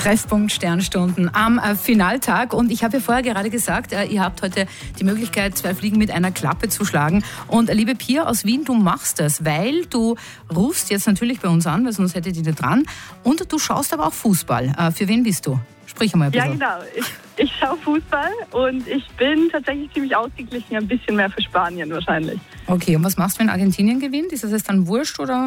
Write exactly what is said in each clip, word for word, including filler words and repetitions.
Treffpunkt Sternstunden am äh, Finaltag. Und ich habe ja vorher gerade gesagt, äh, ihr habt heute die Möglichkeit, zwei Fliegen mit einer Klappe zu schlagen. Und äh, liebe Pia aus Wien, du machst das, weil du rufst jetzt natürlich bei uns an, weil sonst hättet ihr nicht dran. Und du schaust aber auch Fußball. Äh, für wen bist du? Sprich einmal ein bisschen. Ja, genau. Ich, ich schaue Fußball und ich bin tatsächlich ziemlich ausgeglichen, ein bisschen mehr für Spanien wahrscheinlich. Okay, und was machst du, wenn Argentinien gewinnt? Ist das jetzt dann wurscht oder...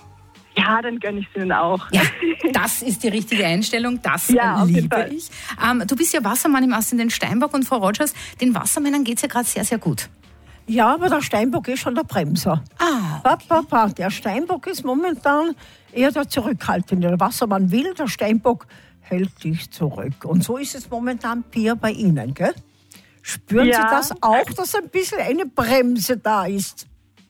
Ja, dann gönne ich es ihnen auch. Ja, das ist die richtige Einstellung, das ja, auf jeden liebe Fall. ich. Ähm, du bist ja Wassermann im Ascendent Steinbock und Frau Rogers, den Wassermännern geht es ja gerade sehr, sehr gut. Ja, aber der Steinbock ist schon der Bremser. Ah, Pa, pa, pa. Der Steinbock ist momentan eher der Zurückhaltende. Der Wassermann will, der Steinbock hält dich zurück. Und so ist es momentan, Pia, bei Ihnen, gell? Spüren Ja. Sie das auch, dass ein bisschen eine Bremse da ist?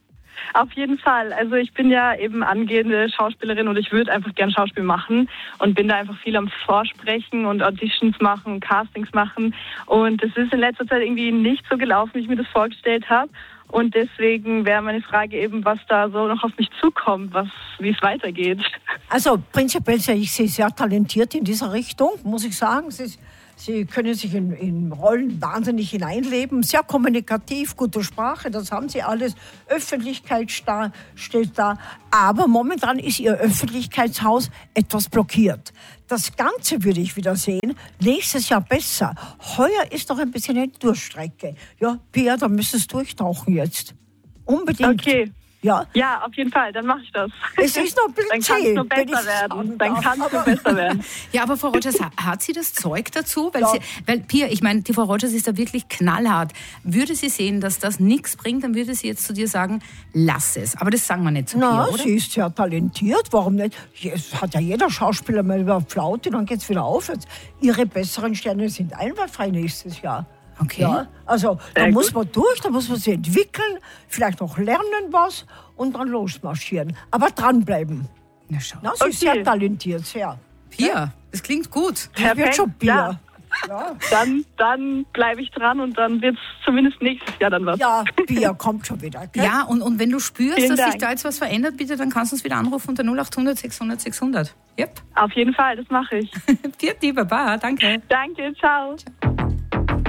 Auf jeden Fall. Also ich bin ja eben angehende Schauspielerin und ich würde einfach gern Schauspiel machen und bin da einfach viel am Vorsprechen und Auditions machen und Castings machen. Und es ist in letzter Zeit irgendwie nicht so gelaufen, wie ich mir das vorgestellt habe. Und deswegen wäre meine Frage eben, was da so noch auf mich zukommt, was, wie es weitergeht. Also prinzipiell sehe ich Sie sehr talentiert in dieser Richtung, muss ich sagen. Sie, Sie können sich in, in Rollen wahnsinnig hineinleben, sehr kommunikativ, gute Sprache, das haben Sie alles. Öffentlichkeit sta- steht da. Aber momentan ist Ihr Öffentlichkeitshaus etwas blockiert. Das Ganze würde ich wieder sehen, nächstes Jahr besser. Heuer ist doch ein bisschen eine Durchstrecke. Ja, Pia, da müsstest du durchtauchen jetzt. Unbedingt. Okay. Ja. Ja, auf jeden Fall, dann mache ich das. Es ist noch ein bisschen Dann kann es zäh, nur wenn besser ich werden. sagen Dann darf. kann es nur besser werden. ja, aber Frau Rogers, ha- hat sie das Zeug dazu? Weil, Ja. sie, weil Pia, ich meine, die Frau Rogers ist da wirklich knallhart. Würde sie sehen, dass das nichts bringt, dann würde sie jetzt zu dir sagen, lass es. Aber das sagen wir nicht zu Na, Pia, oder? sie ist sehr talentiert, warum nicht? Es hat ja jeder Schauspieler mal über Flaute, dann geht's wieder aufwärts. Ihre besseren Sterne sind einwandfrei nächstes Jahr. Okay. Ja, also da Sehr muss gut. man durch, da muss man sich entwickeln, vielleicht noch lernen was und dann losmarschieren. Aber dranbleiben. Na schau. Na, sie ist Okay. sehr talentiert, sehr. Pia, das klingt gut. Das wird schon Bier. Ja. Ja, Dann, dann bleibe ich dran und dann wird es zumindest nächstes Jahr dann was. ja, Bier kommt schon wieder. Gell? Ja, und, und wenn du spürst, Vielen dass sich Dank. da jetzt was verändert, bitte, dann kannst du uns wieder anrufen unter null acht hundert sechshundert sechshundert. Yep. Auf jeden Fall, das mache ich. Pia, Baba, danke. Danke, ciao.